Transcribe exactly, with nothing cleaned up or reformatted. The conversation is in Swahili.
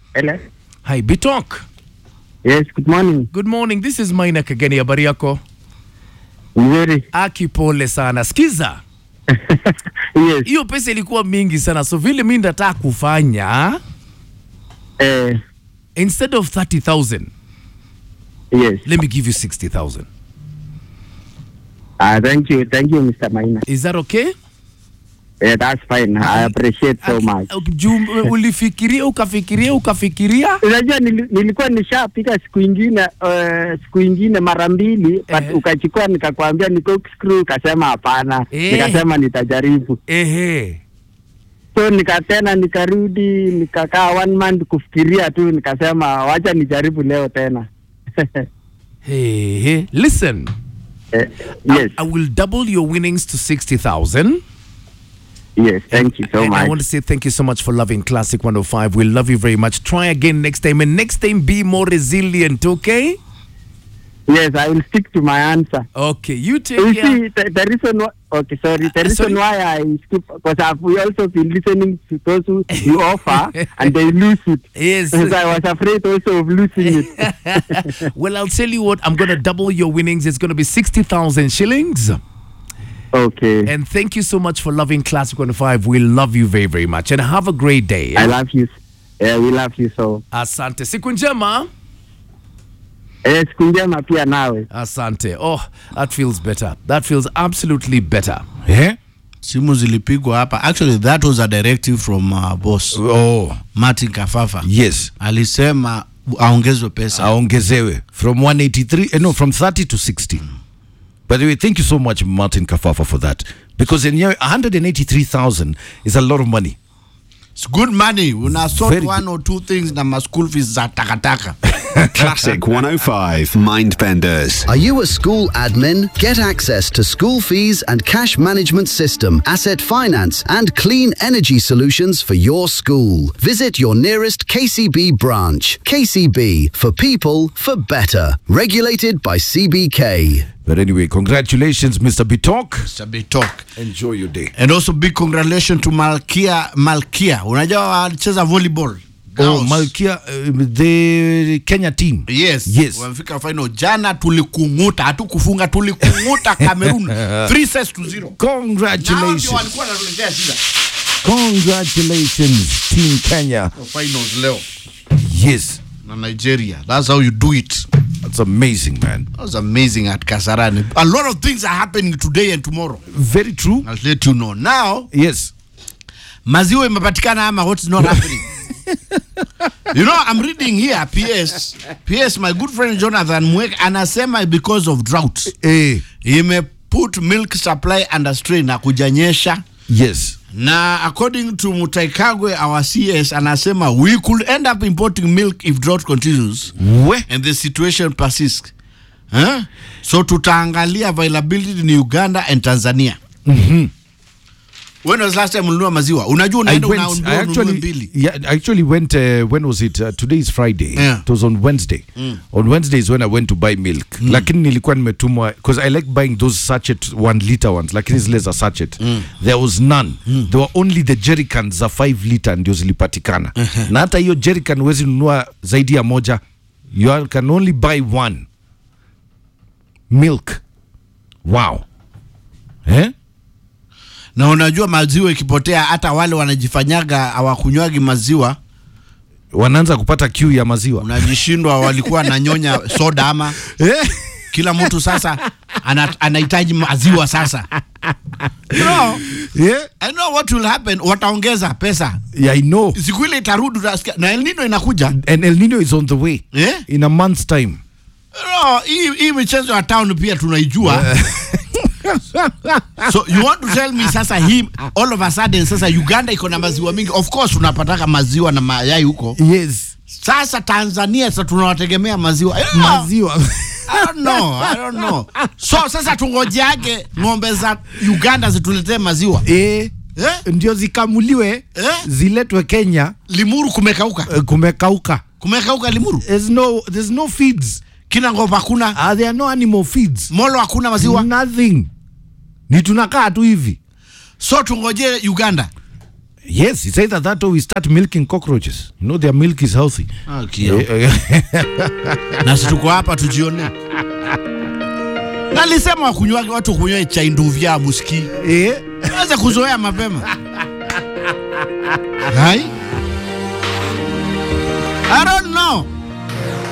Hello. Hi, Bitok. Yes, good morning. Good morning. This is Maina Kageni. Habari yako? Nzuri. Aki pole sana. Skiza. Yes. Hiyo pesa ilikuwa mingi sana. So vile mimi nataka kufanya Eh, instead of thirty thousand, yes. let me give you sixty thousand. Ah, uh, thank you. Thank you, Mister Maina. Is that okay? Yeah, that's fine. I appreciate so much. Ulifikiria ukafikiria ukafikiria? Unajua nilikuwa nishapika siku nyingine uh, siku nyingine mara mbili but eh, ukachukua nikakwambia ni corkscrew ukasema hapana. Eh, nikasema nitajaribu. Ehe. So nikatena nikarudi nikakaa one month kufikiria tu nikasema wacha nijaribu leo tena. Hey, hey, listen. Uh, yes. I, I will double your winnings to sixty thousand. Yes, thank you so and much. I want to say thank you so much for loving Classic one oh five. We love you very much. Try again next time, and next time be more resilient, okay? Yes, I will stick to my answer. Okay, you take you care. See, the, the reason why, okay, sorry, the uh, reason sorry? why I skip, because I've also been listening to those who you offer, and they lose it. Yes. Because I was afraid also of losing it. Well, I'll tell you what, I'm going to double your winnings. It's going to be sixty thousand shillings. Okay. And thank you so much for loving Classic one oh five. We love you very, very much. And have a great day. I love you. Yeah, we love you so. Asante. Siku njema. Eh, siku njema pia nawe. Asante. Oh, that feels better. That feels absolutely better. Eh? Simu zilipigwa hapa. Actually, that was a directive from uh, boss. Oh. Martin Kafafa. Yes. Alisema aongezwe pesa. Aongezewe. From one eighty-three, eh, no, from thirty to sixty. By the way, thank you so much, Martin Kafafa, for that. Because in here, one hundred eighty-three thousand is a lot of money. It's good money. Una sort Very one good. or two things na ma school fees za takataka. Classic one oh five Mindbenders. Are you a school admin? Get access to school fees and cash management system, asset finance, and clean energy solutions for your school. Visit your nearest K C B branch. K C B, for people, for better. Regulated by C B K. But anyway, congratulations, Mister Bitok. Mister Bitok. Enjoy your day. And also big congratulations to Malkia. Malkia. Unajua walicheza volleyball. Oh, Malkia, uh, the Kenya team. Yes. Yes. Wamefika final. Jana tulikunguta. Hatu kufunga tulikunguta Cameroon. Three sets to zero. Congratulations. Nao walikuwa wanatuletea shida. Congratulations, Team Kenya. Finals leo. Yes. Na Nigeria. That's how you do it. That's amazing, man. That was amazing at Kasarani. A lot of things are happening today and tomorrow. Very true. I'll let you know. Now, yes. Maziwa imepatikana ama what's not happening. You know, I'm reading here, P S. P S, my good friend Jonathan Mwek, anasema because of drought. Eh. He may put milk supply under strain na kujanyesha. Yes. Na according to Mutaikagwe, our C S, anasema we could end up importing milk if drought continues. Where? And the situation persists. Huh? So tutaangalia availability in Uganda and Tanzania. Mm-hmm. When was last time ununua maziwa? Unajua unaenda unaondoa actually mbili. Yeah, I actually went uh, when was it? Uh, today is Friday. Yeah. It was on Wednesday. Mm. On Wednesday is when I went to buy milk. Mm. Lakini nilikuwa nimetumwa because I like buying those sachet one liter ones. Lakini zile za sachet. Mm. There was none. Mm. There were only the jerrycans za five liter ndio zilipatikana. Uh-huh. Na hata hiyo jerrycan huwezi nunua zaidi ya moja. You can only buy one. Milk. Wow. Eh? Na unajua maziwa ikipotea hata wale wanajifanyaga hawakunywagi maziwa wanaanza kupata kiu ya maziwa. Unajishindwa walikuwa nanyonya soda ama eh? Kila mtu sasa anahitaji maziwa sasa. You know, yeah. I know what will happen. Wataongeza pesa. Yeah, I know. Siku ile itarudi na El Nino inakuja. And El Nino is on the way. Yeah? In a month's time. No, hii hii michezo ya town pia tunaijua. Yeah. So you want to tell me sasa him all of a sudden sasa Uganda iko na maziwa mingi. Of course unapataka maziwa na mayai huko. Yes. Sasa Tanzania sasa tunawategemea maziwa. Yeah. Maziwa. I don't know. I don't know. So sasa tungojeage ng'ombe za Uganda zituletee maziwa. Eh. Eh? Ndio zikamuliwe, eh? Ziletwe Kenya. Limuru kumekauka. Uh, kumekauka. Kumekauka Limuru. There's no there's no feeds. Kina ngopa hakuna. Uh, there are no animal feeds. Molo hakuna maziwa. Nothing. Ni tunakaa tu hivi. So tungoje Uganda. Yes, it's either that or we start milking cockroaches. You know their milk is healthy. Okay. Na situko hapa tujione. Nalisema wakunywa watu kunywa chai nduvya muski. Eh? Anza kuzoea mapema. Hai? I don't know.